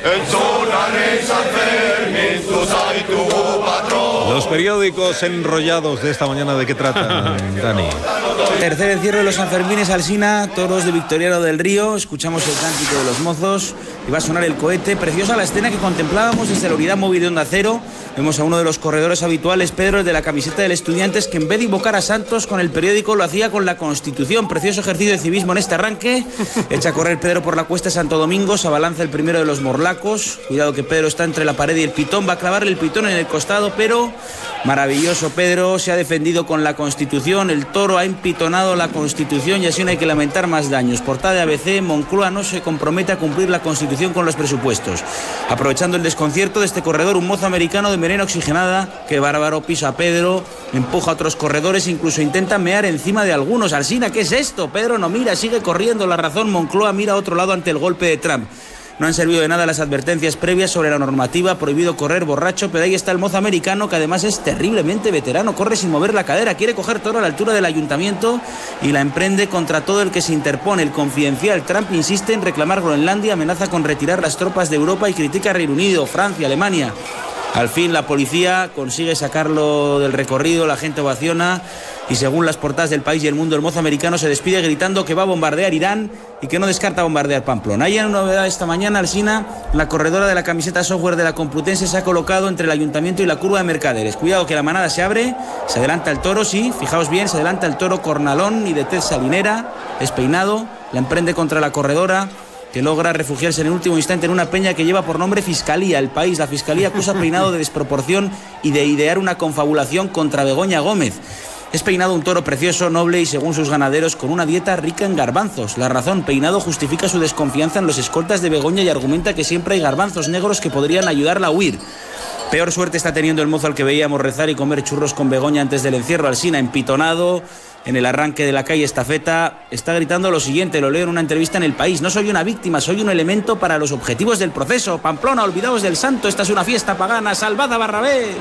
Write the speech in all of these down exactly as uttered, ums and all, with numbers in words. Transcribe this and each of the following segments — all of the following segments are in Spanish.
Los periódicos enrollados de esta mañana, ¿de qué tratan, Dani? Tercer encierro de los Sanfermines, Alsina, toros de Victoriano del Río, escuchamos el cántico de los mozos y va a sonar el cohete. Preciosa la escena que contemplábamos desde la unidad móvil de Onda Cero. Vemos a uno de los corredores habituales, Pedro, el de la camiseta del Estudiantes, que en vez de invocar a Santos con el periódico lo hacía con la Constitución. Precioso ejercicio de civismo en este arranque. Echa a correr Pedro por la cuesta de Santo Domingo, se abalanza el primero de los morlacos. Cuidado que Pedro está entre la pared y el pitón, va a clavarle el pitón en el costado, pero maravilloso Pedro, se ha defendido con la Constitución, el toro ha empitonado la Constitución y así no hay que lamentar más daños. Portada de A B C, Moncloa no se compromete a cumplir la Constitución con los presupuestos. Aprovechando el desconcierto de este corredor, un mozo americano de melena oxigenada, que bárbaro, pisa a Pedro, empuja a otros corredores, incluso intenta mear encima de algunos. Alsina, ¿qué es esto? Pedro no mira, sigue corriendo, la razón, Moncloa mira a otro lado ante el golpe de Trump. No han servido de nada las advertencias previas sobre la normativa, prohibido correr borracho, pero ahí está el mozo americano, que además es terriblemente veterano, corre sin mover la cadera, quiere coger toro a la altura del ayuntamiento y la emprende contra todo el que se interpone. El confidencial, Trump insiste en reclamar Groenlandia, amenaza con retirar las tropas de Europa y critica a Reino Unido, Francia, Alemania. Al fin la policía consigue sacarlo del recorrido, la gente ovaciona y según las portadas del País y El Mundo, el mozo americano se despide gritando que va a bombardear Irán y que no descarta bombardear Pamplona. Hay una novedad esta mañana, Alsina, la corredora de la camiseta software de la Complutense se ha colocado entre el ayuntamiento y la curva de Mercaderes. Cuidado que la manada se abre, se adelanta el toro, sí, fijaos bien, se adelanta el toro Cornalón y de tez salinera, despeinado, la emprende contra la corredora, que logra refugiarse en el último instante en una peña que lleva por nombre Fiscalía. El País, la Fiscalía acusa a Peinado de desproporción y de idear una confabulación contra Begoña Gómez. Es Peinado un toro precioso, noble y, según sus ganaderos, con una dieta rica en garbanzos. La razón, Peinado justifica su desconfianza en los escoltas de Begoña y argumenta que siempre hay garbanzos negros que podrían ayudarla a huir. Peor suerte está teniendo el mozo al que veíamos rezar y comer churros con Begoña antes del encierro. Alsina, empitonado en el arranque de la calle Estafeta, está gritando lo siguiente, lo leo en una entrevista en El País: no soy una víctima, soy un elemento para los objetivos del proceso. Pamplona, olvidaos del santo, esta es una fiesta pagana, salvad a Barrabés.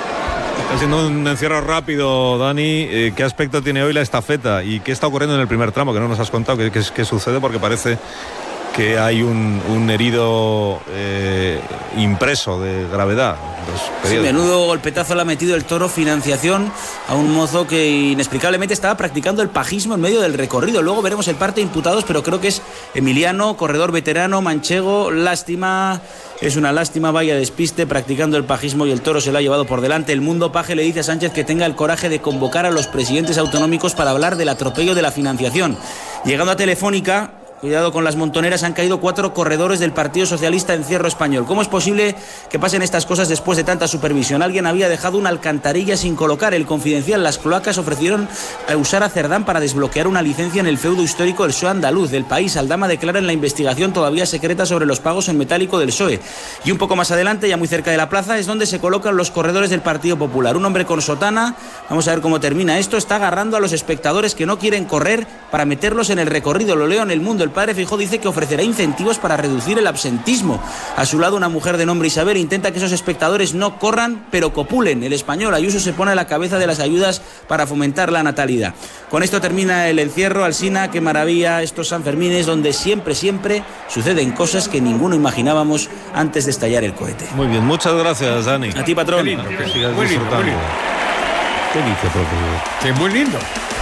Está siendo un encierro rápido, Dani. Eh, ¿Qué aspecto tiene hoy la estafeta? ¿Y qué está ocurriendo en el primer tramo? Que no nos has contado qué, qué, qué sucede, porque parece que hay un, un herido eh, impreso de gravedad. Sí, menudo golpetazo le ha metido el toro, financiación a un mozo que inexplicablemente estaba practicando el pajismo en medio del recorrido. Luego veremos el parte de imputados, pero creo que es Emiliano, corredor veterano, manchego. Lástima, es una lástima, vaya despiste, practicando el pajismo y el toro se lo ha llevado por delante. El Mundo Paje le dice a Sánchez que tenga el coraje de convocar a los presidentes autonómicos para hablar del atropello de la financiación. Llegando a Telefónica, cuidado con las montoneras, han caído cuatro corredores del Partido Socialista en Encierro Español. ¿Cómo es posible que pasen estas cosas después de tanta supervisión? Alguien había dejado una alcantarilla sin colocar. El Confidencial, las cloacas ofrecieron a usar a Cerdán para desbloquear una licencia en el feudo histórico del P S O E andaluz. Del País, Aldama declara en la investigación todavía secreta sobre los pagos en metálico del P S O E. Y un poco más adelante, ya muy cerca de la plaza, es donde se colocan los corredores del Partido Popular. Un hombre con sotana, vamos a ver cómo termina esto, está agarrando a los espectadores que no quieren correr para meterlos en el recorrido. Lo leo en El Mundo. El padre Feijóo dice que ofrecerá incentivos para reducir el absentismo. A su lado, una mujer de nombre Isabel intenta que esos espectadores no corran, pero copulen. El Español, Ayuso, se pone a la cabeza de las ayudas para fomentar la natalidad. Con esto termina el encierro. Alsina, qué maravilla estos Sanfermines, donde siempre, siempre suceden cosas que ninguno imaginábamos antes de estallar el cohete. Muy bien, muchas gracias, Dani. A ti, patrón. Qué lindo, Que sigas muy lindo, disfrutando. muy lindo. ¿Qué dice, profesor? Que muy lindo.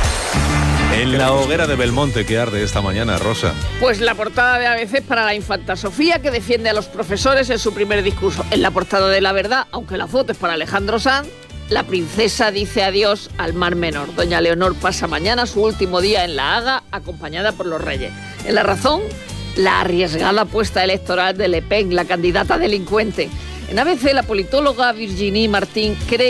En la hoguera de Belmonte que arde esta mañana, Rosa. Pues la portada de A B C para la infanta Sofía, que defiende a los profesores en su primer discurso. En la portada de La Verdad, aunque la foto es para Alejandro Sanz, la princesa dice adiós al Mar Menor. Doña Leonor pasa mañana su último día en La Haga, acompañada por los reyes. En La Razón, la arriesgada apuesta electoral de Le Pen, la candidata delincuente. En A B C, la politóloga Virginie Martín cree